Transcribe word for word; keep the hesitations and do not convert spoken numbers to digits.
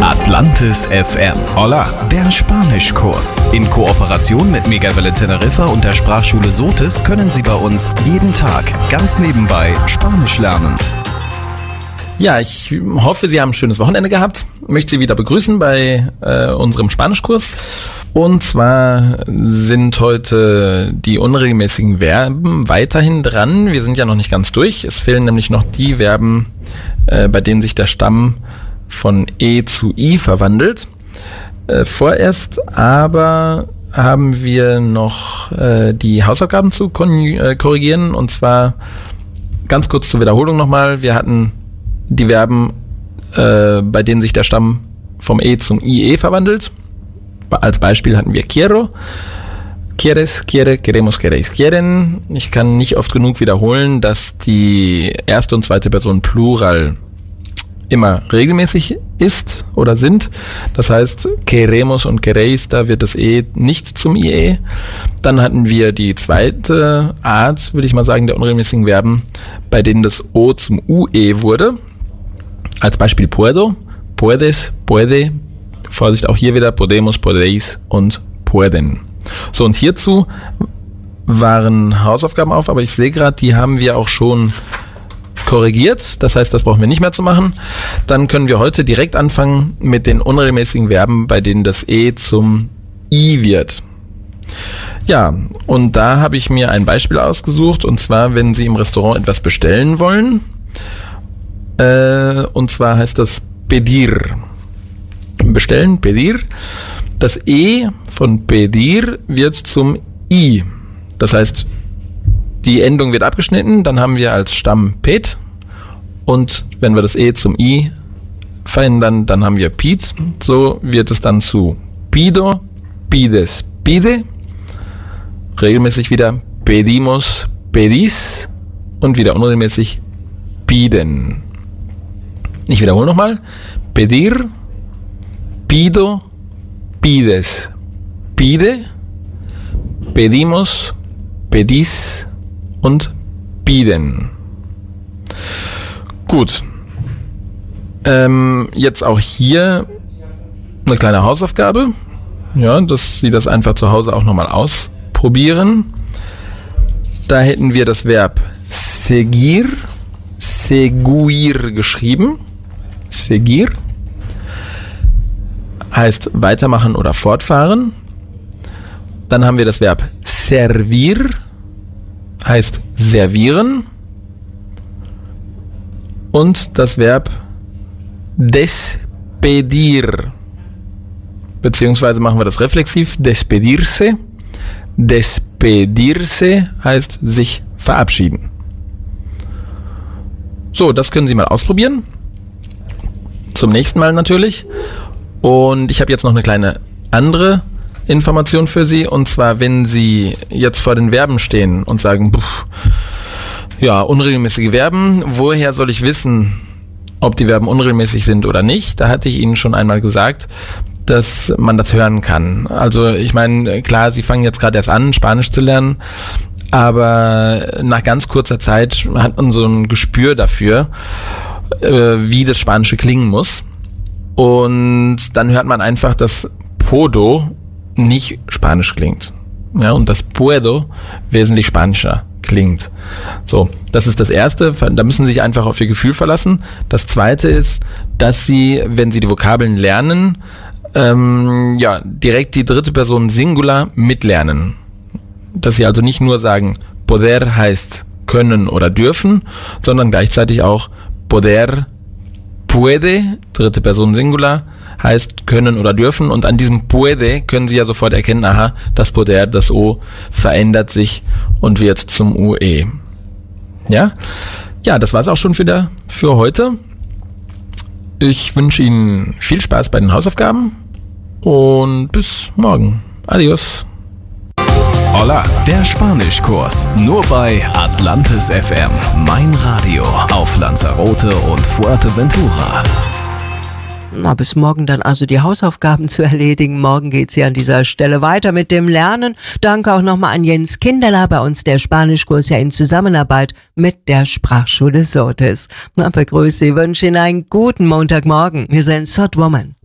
Atlantis F M. Hola, der Spanischkurs. In Kooperation mit Megawelle Teneriffa und der Sprachschule Sotis können Sie bei uns jeden Tag ganz nebenbei Spanisch lernen. Ja, ich hoffe, Sie haben ein schönes Wochenende gehabt. Ich möchte Sie wieder begrüßen bei äh, unserem Spanischkurs. Und zwar sind heute die unregelmäßigen Verben weiterhin dran. Wir sind ja noch nicht ganz durch. Es fehlen nämlich noch die Verben, äh, bei denen sich der Stamm von E zu I verwandelt. Äh, vorerst aber haben wir noch äh, die Hausaufgaben zu kon- äh, korrigieren. Und zwar ganz kurz zur Wiederholung nochmal. Wir hatten die Verben, äh, bei denen sich der Stamm vom E zum I E verwandelt. Als Beispiel hatten wir quiero, quieres, quiere, queremos, queréis, quieren. Ich kann nicht oft genug wiederholen, dass die erste und zweite Person Plural immer regelmäßig ist oder sind. Das heißt, queremos und queréis, da wird das E nicht zum I E. Dann hatten wir die zweite Art, würde ich mal sagen, der unregelmäßigen Verben, bei denen das O zum U E wurde. Als Beispiel puedo, puedes, puede. Vorsicht, auch hier wieder podemos, podéis und pueden. So, und hierzu waren Hausaufgaben auf, aber ich sehe gerade, die haben wir auch schon korrigiert. Das heißt, das brauchen wir nicht mehr zu machen. Dann können wir heute direkt anfangen mit den unregelmäßigen Verben, bei denen das E zum I wird. Ja, und da habe ich mir ein Beispiel ausgesucht, und zwar, wenn Sie im Restaurant etwas bestellen wollen. Äh, und zwar heißt das pedir. Bestellen, pedir. Das E von pedir wird zum I. Das heißt, die Endung wird abgeschnitten, dann haben wir als Stamm pet. Und wenn wir das E zum I verändern, dann haben wir pid. So wird es dann zu pido, pides, pide. Regelmäßig wieder pedimos, pedis. Und wieder unregelmäßig piden. Ich wiederhole nochmal. Pedir, pido, pides, pide, pedimos, pedis und piden. Gut. Ähm, jetzt auch hier eine kleine Hausaufgabe. Ja, dass Sie das einfach zu Hause auch nochmal ausprobieren. Da hätten wir das Verb seguir, seguir geschrieben. Seguir heißt weitermachen oder fortfahren. Dann haben wir das Verb servir, heißt servieren. Und das Verb despedir, beziehungsweise machen wir das reflexiv, despedirse. Despedirse heißt sich verabschieden. So, das können Sie mal ausprobieren. Zum nächsten Mal natürlich. Und ich habe jetzt noch eine kleine andere Information für Sie. Und zwar, wenn Sie jetzt vor den Verben stehen und sagen, pff, ja, unregelmäßige Verben, woher soll ich wissen, ob die Verben unregelmäßig sind oder nicht? Da hatte ich Ihnen schon einmal gesagt, dass man das hören kann. Also ich meine, klar, Sie fangen jetzt gerade erst an, Spanisch zu lernen, aber nach ganz kurzer Zeit hat man so ein Gespür dafür, wie das Spanische klingen muss. Und dann hört man einfach, dass Podo nicht Spanisch klingt. Ja, und dass Puedo wesentlich spanischer klingt. So, das ist das Erste. Da müssen Sie sich einfach auf Ihr Gefühl verlassen. Das Zweite ist, dass Sie, wenn Sie die Vokabeln lernen, ähm, ja, direkt die dritte Person Singular mitlernen. Dass Sie also nicht nur sagen, poder heißt können oder dürfen, sondern gleichzeitig auch poder, puede, dritte Person Singular, heißt können oder dürfen. Und an diesem puede können Sie ja sofort erkennen, aha, das poder, das O verändert sich und wird zum U E. Ja, ja, das war's auch schon wieder für heute. Ich wünsche Ihnen viel Spaß bei den Hausaufgaben und bis morgen. Adios. Hola, der Spanischkurs. Nur bei Atlantis F M. Mein Radio auf Lanzarote und Fuerteventura. Na, bis morgen dann also die Hausaufgaben zu erledigen. Morgen geht's ja an dieser Stelle weiter mit dem Lernen. Danke auch nochmal an Jens Kinderler, bei uns der Spanischkurs ja in Zusammenarbeit mit der Sprachschule Sotis. Na, begrüße Sie, wünsche Ihnen einen guten Montagmorgen. Wir sind Sot Woman.